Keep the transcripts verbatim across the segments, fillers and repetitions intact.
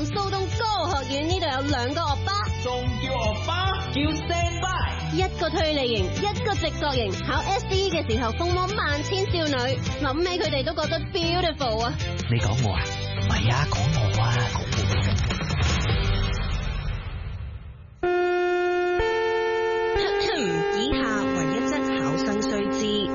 港蘇東歌學院呢度有兩個惡巴， 仲叫惡巴？叫 stand by。 一個推理型，一個直覺型。考 S D E 嘅時候風魔萬千少女，諗起佢哋都覺得 beautiful 啊！ 你講我啊？唔係啊，講我啊，講我。 以下為一則考生須知：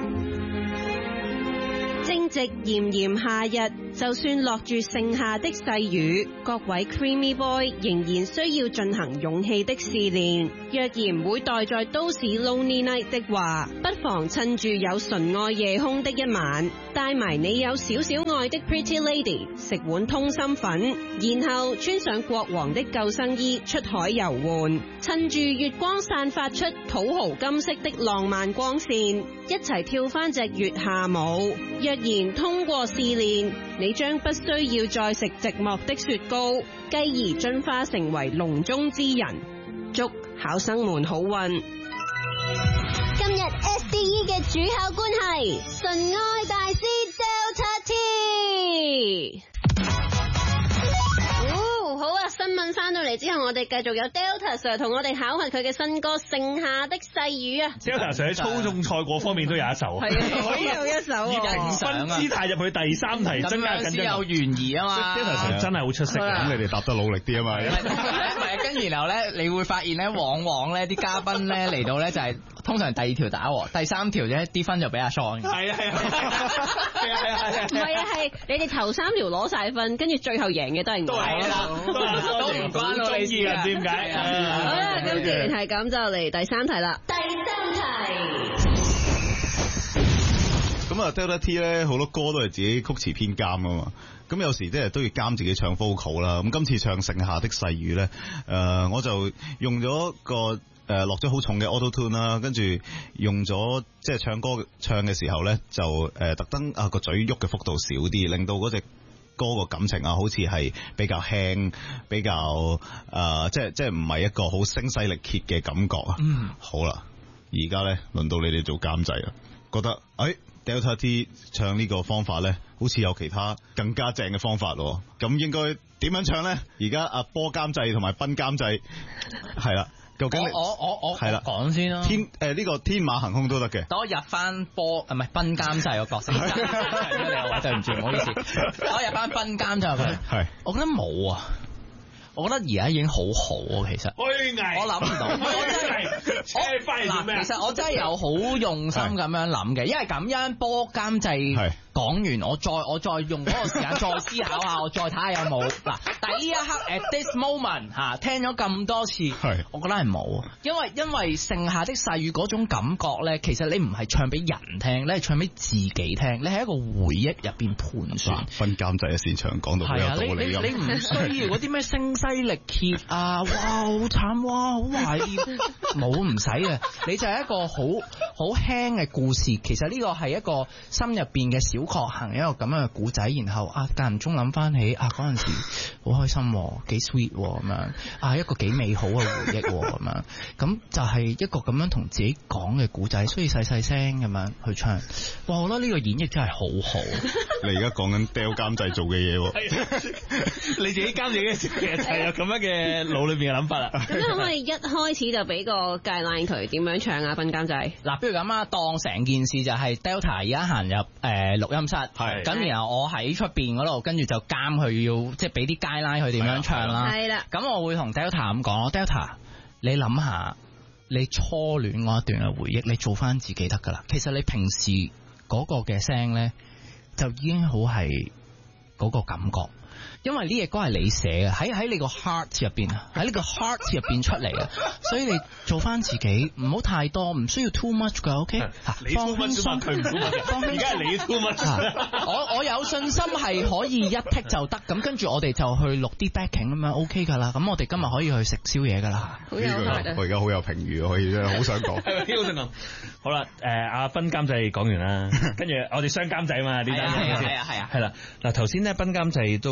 正值炎炎夏日，就算落住盛夏的細雨，各位 Creamy Boy 仍然需要進行勇氣的試煉。若然會待在都市 Lonely Night 的話，不妨趁住有純愛夜空的一晚，帶埋你有少少愛的 Pretty Lady 食碗通心粉，然後穿上國王的救生衣出海遊玩，趁住月光散發出土豪金色的浪漫光線，一齊跳翻隻月下舞。若然通過試煉，你將不需要再食寂寞的雪糕，繼而進化成為籠中之人。祝考生們好運！今日 S D E 嘅主考官係純愛大師 Delta T。哦，好啊！新聞翻到嚟之後，我哋繼續有 Delta Sir 同我哋考核佢嘅新歌《盛夏的細雨》啊。 Delta Sir 喺操縱賽果方面都有一手， 係啊，可以有一手以啊！ 評分姿態入去第三題，增加緊張， 有懸疑啊嘛。 Delta Sir 真係好出色， 咁你哋答得努力啲啊嘛。 唔係，跟住然後咧，你會發現咧，往往咧啲嘉賓咧嚟到咧就係通常第二條打和，第三條啫啲分就俾阿 Sean。 係啊係啊係啊係啊！ 唔係啊，係你哋頭三條攞晒分，跟住最後贏嘅都係我。 都係啦， 都唔關到你事啊？ 點解？ 好啦，咁既然係咁，就嚟第三題啦。第三題。 咁啊 Delta T 咧好多歌都係自己曲詞編監啊嘛，咁有時即係都要監自己唱 vocal 啦。咁今次唱盛夏的細雨咧，誒、呃、我就用咗個誒、呃、落咗好重嘅 auto tune 啦，跟住用咗即係唱歌唱嘅時候咧，就誒、呃、特登啊個嘴喐嘅幅度少啲，令到嗰隻歌個感情啊，好似係比較輕，比較誒、呃、即係即係唔係一個好聲嘶力竭嘅感覺啊。嗯，好啦，而家咧輪到你哋做監製啦，覺得誒。哎Delta T 唱呢個方法呢，好似有其他更加正嘅方法喎。咁應該點樣唱呢？而家阿波監製同埋斌監製係啦，究竟你我我我係啦講先咯。 天誒呢、呃這個天馬行空都得嘅。 等我入翻波唔係斌監製個角色。對唔住，唔好意思。等我入翻斌監製佢。係，我覺得冇啊。我覺得而家已經好好啊，其實。虛偽。我諗唔到。我真係。嗱，其實我真係有好用心咁樣諗嘅，因為咁樣波監製講完，我再我再用嗰個時間再思考下，我再睇下有冇嗱。但係呢一刻 at this moment 嚇聽咗咁多次，我覺得係冇，因為因為盛夏的細雨嗰種感覺咧，其實你唔係唱俾人聽，你係唱俾自己聽，你係一個回憶入邊盤旋。 分監製嘅擅長講到好有道理咁。 你你唔需要嗰啲咩聲嘶力竭啊！哇，好慘！哇，好懷念，冇唔使嘅，你就係一個好好輕嘅故事。其實呢個係一個心入邊嘅小確幸，一個咁樣嘅故仔。然後啊，間唔中諗翻起啊嗰陣時好開心，幾 sweet 咁樣啊，一個幾美好嘅回憶咁樣。咁就係一個咁樣同自己講嘅故仔，所以細細聲咁樣去唱。哇，我覺得呢個演繹真係好好。 你而家講緊 Del 監製做嘅嘢， 你自己監製嘅時候，其實係有咁樣嘅腦裏邊嘅諗法啦。 咁可唔可以一開始就俾個 guideline佢點樣唱啊？斌監製嗱，不如咁啊，當成件事就係 Delta 而家行入誒錄音室，係咁，然後我喺出邊嗰度，跟住就監佢要即係俾啲 guideline佢點樣唱啦。係啦，咁我會同 Delta 咁講 Delta 你諗下你初戀嗰一段嘅回憶，你做翻自己得噶啦。其實你平時嗰個嘅聲咧，就已經好係嗰個感覺。因為呢隻歌係你寫嘅，喺喺你個 heart 入邊啊，喺呢個 heart 入邊出嚟嘅，所以你做翻自己，唔好太多，唔需要 too much 噶 ，OK？ 你 too much 嘛，佢唔 too much， 而家係你 too much。 我我有信心係可以一剔就得，咁跟住我哋就去錄啲 backing 咁樣 OK 噶啦，咁我哋今日可以去食宵夜噶啦。 好有我而家好有評語，可以真係好想講。 好想講。好啦，誒阿斌監製講完啦，跟住我哋雙監製啊嘛，呢單嘢先。係啊係啊係啦。嗱頭先咧，斌監製都講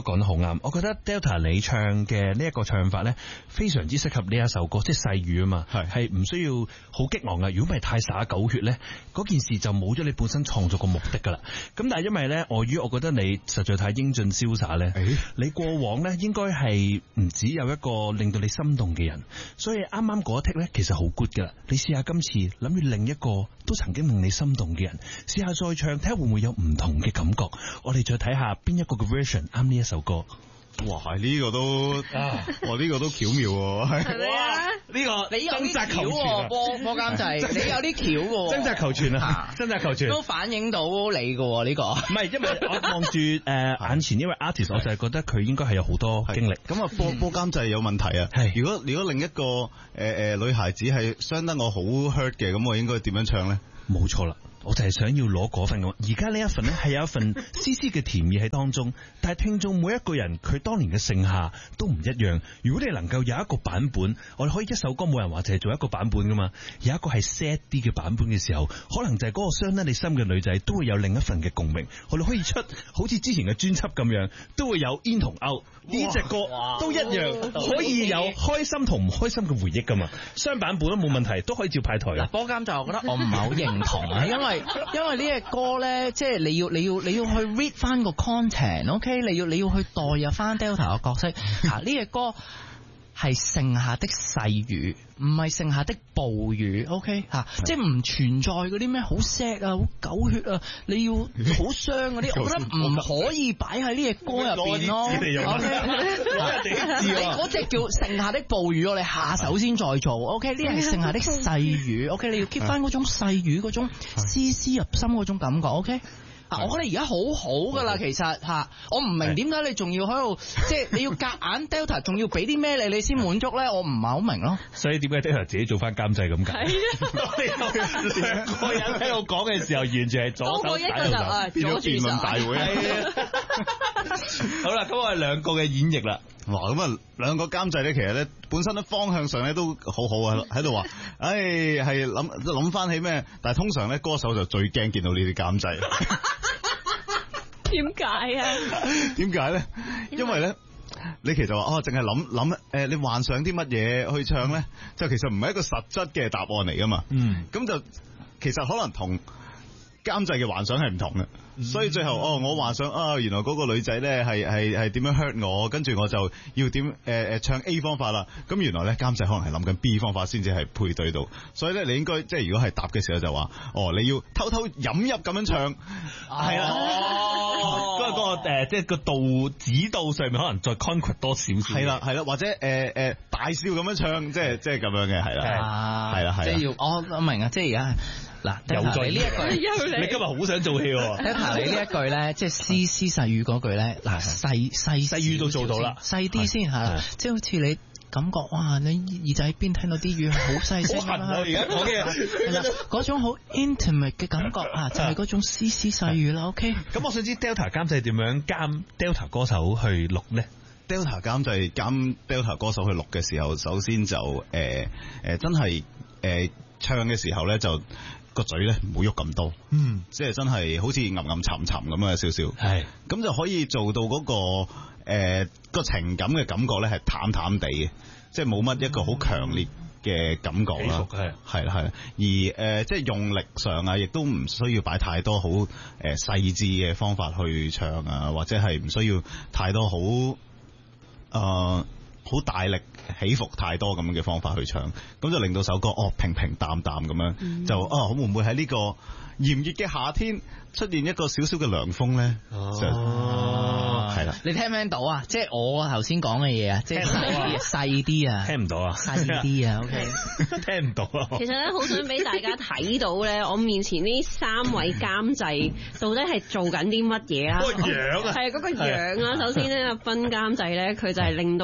講得好啱，我覺得 Delta 你唱嘅呢一個唱法咧，非常之適合呢一首歌，即係細雨啊嘛，係係唔需要好激昂嘅。如果唔係太灑狗血咧，嗰件事就冇咗你本身創作個目的噶啦。咁但係因為咧，礙於我覺得你實在太英俊瀟灑咧，欸、你過往咧應該係唔止有一個令到你心動嘅人，所以啱啱嗰一剔咧其實好 good 噶啦。你試下今次諗住另一個都曾經令你心動嘅人，試下再唱，睇下會唔會有唔同嘅感覺。我哋再睇下邊一個嘅 version 啱呢一首歌。 哇！呢、這個都啊，哇！呢、這個都巧妙喎，係咪啊？呢、這個你有啲巧喎，波波監製，你有啲巧嘅， 掙扎求全啊！掙扎求全都反映到你嘅呢、這個。唔係，因為我望住誒眼前呢位 artist，我就係覺得佢應該係有好多經歷。 咁啊，波波監製有問題啊！係如果如果另一個誒誒、呃、女孩子係傷得我好 hurt 嘅，咁我應該點樣唱咧？ 冇錯啦。我就係想要攞嗰份嘅，而家呢一份呢係有一份絲絲嘅甜意喺當中，但係聽眾每一個人佢當年嘅盛夏都唔一樣。如果你能夠有一個版本，我哋可以一首歌冇人話就係做一個版本噶嘛，有一個係 sad 啲嘅版本嘅時候，可能就係嗰個傷得你心嘅女仔都會有另一份嘅共鳴。我哋可以出好似之前嘅專輯咁樣，都會有 in 同 out 呢隻歌都一樣，可以有開心同唔開心嘅回憶噶嘛。雙版本都冇問題，都可以照派台。 嗱，波監就我覺得我唔係好認同啊，因為因為呢隻歌咧，即係你要你要你要去 read 翻個 content，OK， 你要你要去代入翻 Delta 嘅角色。啊，呢隻歌係盛夏的細雨，唔係盛夏的暴雨。OK， 吓，即係唔存在嗰啲咩好 sad 啊、好狗血啊，你要好傷嗰啲，我覺得唔可以擺喺呢隻歌入邊咯。OK， 你嗰隻叫盛夏的暴雨，我哋下首先再做。OK， 呢係盛夏的細雨。OK， 你要 keep 翻嗰種細雨嗰種絲絲入心嗰種感覺。OK。啊！我覺得而家好好噶啦，其實嚇，我唔明點解你仲要喺度，即係你要夾硬 Delta，仲要俾啲咩你你先滿足咧？我唔係好明咯。 所以點解 Delta 自己做翻監製咁解？兩個人喺度講嘅時候，完全係左手一個就變咗辯論大會。好啦，咁我係兩個嘅演繹啦。 哇！咁啊，兩個監製咧，其實咧本身咧方向上咧都好好啊，喺度話，唉，係諗諗翻起咩？但係通常咧歌手就最驚見到呢啲監製。 點解啊？ 點解咧？因為咧，你其實話哦，淨係諗諗誒，你幻想啲乜嘢去唱咧，就其實唔係一個實質嘅答案嚟噶嘛。嗯，咁就其實可能同監製嘅幻想係唔同嘅。所以最後哦，我幻想啊，原來嗰個女仔咧係係係點樣 hurt 我，跟住我就要點誒誒唱 A 方法啦。咁原來咧監製可能係諗緊 B 方法先至係配對到。所以咧你應該即係如果係答嘅時候就話哦，你要偷偷飲入咁樣唱，係啦。 哦，嗰個嗰個誒，即係個導指導上面可能再 concrete 多少少。 係啦係啦，或者誒誒大笑咁樣唱，即係即係咁樣嘅係啦，係啦係。 即係要我我明啊，即係而家。嗱，又在呢一句， 你今日好想做戲喎。 Delta 你呢一句咧，即係絲絲細雨嗰句咧，嗱細細細雨都做到啦， 細啲先係，即係好似你感覺哇，你耳仔邊聽到啲雨好細聲啊， 而家講嘅係啦，嗰種好 intimate 嘅感覺啊，就係嗰種絲絲細雨啦。OK， 咁我想知 Delta 監製點樣監 Delta 歌手去錄咧 ？Delta 監製監 Delta 歌手去錄嘅時候，首先就誒誒、呃呃、真係誒、呃、唱嘅時候咧就。個嘴咧唔好喐咁多，嗯，即係真係好似吟吟沉沉咁啊，少少，係，咁就可以做到嗰、嗰個誒、呃、個情感嘅感覺咧係淡淡地嘅，即係冇乜一個好強烈嘅感覺啦，係係啦係啦，而誒、呃、即係用力上啊，亦都唔需要擺太多好誒細緻嘅方法去唱啊，或者係唔需要太多好誒。呃好大力起伏太多咁嘅方法去唱，咁就令到首歌哦平平淡淡咁樣，嗯、就啊會唔會喺呢個炎熱嘅夏天出現一個少少嘅涼風咧？哦，係啦， 你聽唔聽到啊？即係我頭先講嘅嘢啊，即係細啲啊， 聽唔到啊， 細啲啊 ，OK， 聽唔到啊。 其實咧，好想俾大家睇到咧，我面前呢三位監製到底係做緊啲乜嘢啊？ 個樣啊， 係嗰個樣啊。首先咧，阿斌監製咧，佢就係令到人咧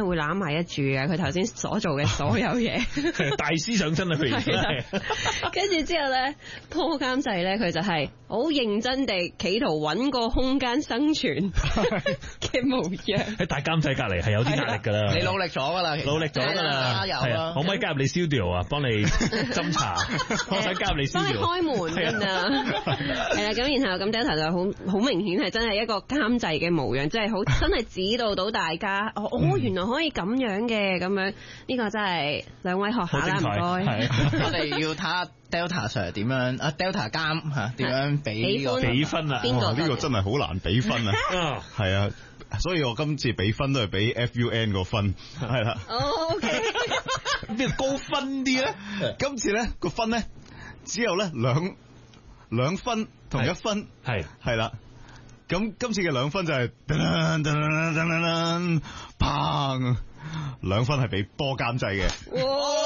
係會攬埋一住嘅，佢頭先所做嘅所有嘢。 大師上身啊！佢係。 跟住之後咧，波監製咧，佢就係好認真地企圖揾個空間生存嘅模樣。 喺大監製隔離係有啲壓力㗎啦。 你努力咗㗎啦， 努力咗㗎啦， 加油啦！ 可唔可以加入你 studio 啊？幫你斟茶，我想加入你 studio。幫你開門㗎啊！係啦，咁然後咁 Delta 就好好明顯係真係一個監製嘅模樣，即係好真係指導到大家。哦，哦，原來可以咁樣嘅，咁樣呢個真係兩位學下啦，唔該。 我哋要睇下 Delta Sir 點樣啊 Delta 監嚇點樣俾呢個比分啊？ 哇！呢個真係好難比分啊！係啊，所以我今次比分都係俾 F U N 個分，係啦。 哦 ，OK， 邊個高分啲咧？今次咧個分咧只有咧兩兩分同一分， 係係啦。咁今次嘅兩分就係噔噔噔噔噔，砰！兩分係俾波監製嘅。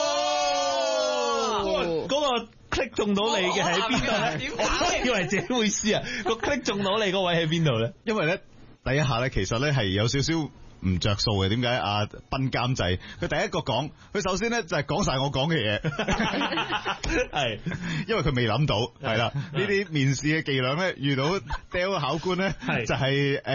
嗰個 click 中到你嘅喺邊度咧？我以為自己會試啊！個 click 中到你嗰位喺邊度咧？ 因為咧第一下咧，其實咧係有少少唔着數嘅。點解阿斌監製佢第一個講，佢首先咧就係講晒我講嘅嘢，係因為佢未諗到，係啦呢啲面試嘅伎倆咧，遇到 Del 考官咧就係誒。